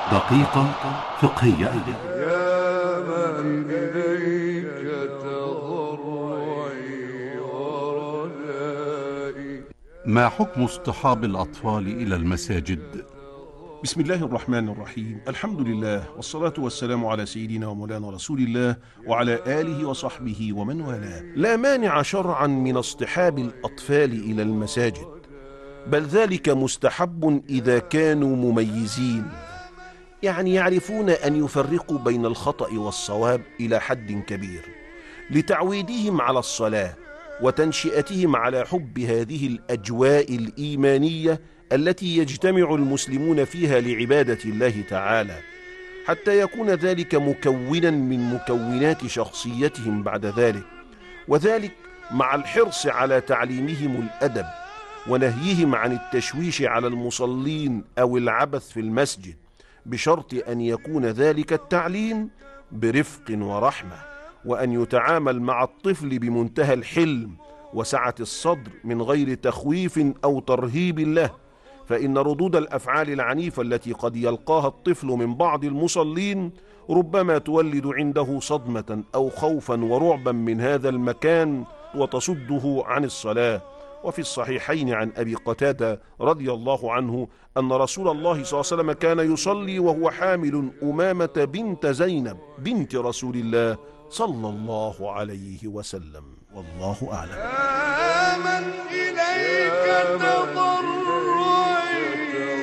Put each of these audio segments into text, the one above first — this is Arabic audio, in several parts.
دقيقة فقهية. يا من إليك تضرعي ورجائي. ما حكم اصطحاب الأطفال إلى المساجد؟ بسم الله الرحمن الرحيم. الحمد لله والصلاة والسلام على سيدنا ومولانا رسول الله وعلى آله وصحبه ومن والاه. لا مانع شرعا من اصطحاب الأطفال إلى المساجد، بل ذلك مستحب إذا كانوا مميزين، يعني يعرفون أن يفرقوا بين الخطأ والصواب إلى حد كبير، لتعويدهم على الصلاة وتنشئتهم على حب هذه الأجواء الإيمانية التي يجتمع المسلمون فيها لعبادة الله تعالى، حتى يكون ذلك مكونا من مكونات شخصيتهم بعد ذلك، وذلك مع الحرص على تعليمهم الأدب ونهيهم عن التشويش على المصلين أو العبث في المسجد، بشرط أن يكون ذلك التعليم برفق ورحمة، وأن يتعامل مع الطفل بمنتهى الحلم وسعة الصدر من غير تخويف أو ترهيب له، فإن ردود الأفعال العنيفة التي قد يلقاها الطفل من بعض المصلين ربما تولد عنده صدمة أو خوفا ورعبا من هذا المكان وتصده عن الصلاة. وفي الصحيحين عن أبي قتادة رضي الله عنه أن رسول الله صلى الله عليه وسلم كان يصلي وهو حامل أمامة بنت زينب بنت رسول الله صلى الله عليه وسلم، والله أعلم. يا من إليك تضرعي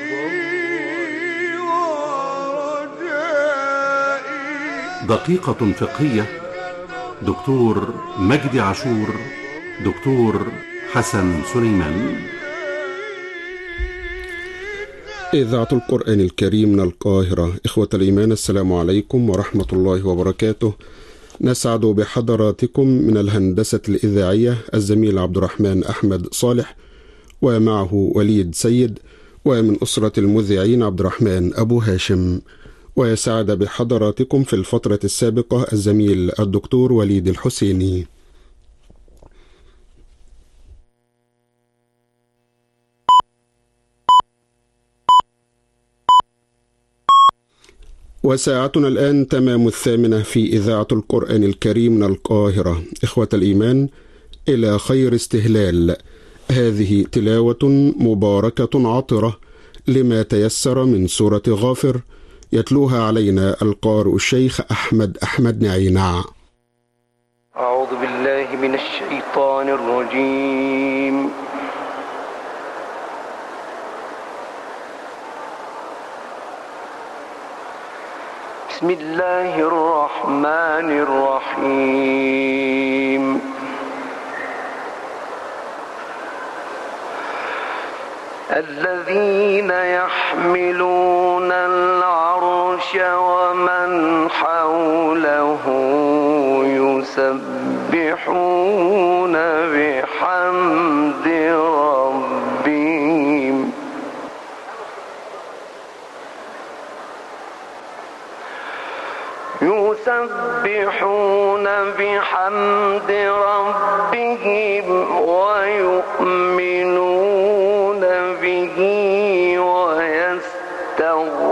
ورجائي. دقيقة فقهية. دكتور مجدي عاشور، دكتور حسن سليمان. إذاعة القرآن الكريم من القاهرة. إخوة الإيمان، السلام عليكم ورحمة الله وبركاته. نسعد بحضراتكم من الهندسة الإذاعية الزميل عبد الرحمن أحمد صالح، ومعه وليد سيد، ومن أسرة المذيعين عبد الرحمن أبو هاشم. ويسعد بحضراتكم في الفترة السابقة الزميل الدكتور وليد الحسيني. وساعتنا الآن تمام 8 في إذاعة القرآن الكريم من القاهرة. إخوة الإيمان، إلى خير استهلال. هذه تلاوة مباركة عطرة لما تيسر من سورة غافر، يتلوها علينا القارئ الشيخ أحمد نعينع. أعوذ بالله من الشيطان الرجيم. بسم الله الرحمن الرحيم. الذين يحملون العرش ومن حوله يسبحون بحمد ربهم ويؤمنون